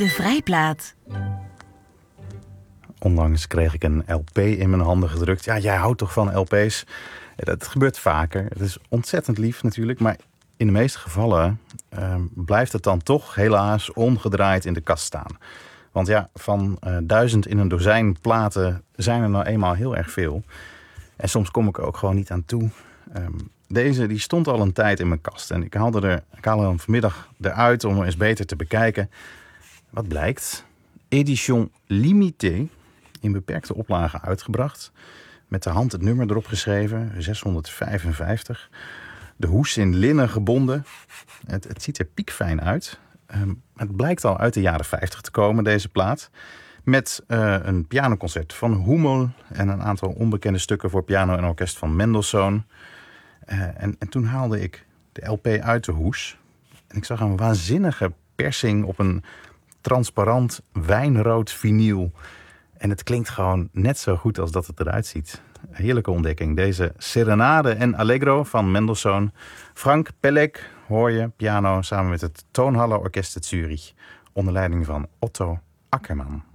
De Vrijplaat. Onlangs kreeg ik een LP in mijn handen gedrukt. Ja, jij houdt toch van LP's? Dat gebeurt vaker. Het is ontzettend lief natuurlijk. Maar in de meeste gevallen blijft het dan toch helaas ongedraaid in de kast staan. Want ja, van 1000 in een dozijn platen zijn er nou eenmaal heel erg veel. En soms kom ik er ook gewoon niet aan toe. Deze die stond al een tijd in mijn kast. En ik haalde hem vanmiddag eruit om hem eens beter te bekijken. Wat blijkt? Edition Limitée. In beperkte oplage uitgebracht. Met de hand het nummer erop geschreven. 655. De hoes in linnen gebonden. Het ziet er piekfijn uit. Het blijkt al uit de jaren 50 te komen, deze plaat. Met een pianoconcert van Hummel. En een aantal onbekende stukken voor piano en orkest van Mendelssohn. En toen haalde ik de LP uit de hoes. En ik zag een waanzinnige persing op een transparant wijnrood vinyl. En het klinkt gewoon net zo goed als dat het eruit ziet. Heerlijke ontdekking. Deze Serenade en Allegro van Mendelssohn. Frank Pelleck hoor je, piano, samen met het Tonhalle Orkest uit Zurich. Onder leiding van Otto Ackermann.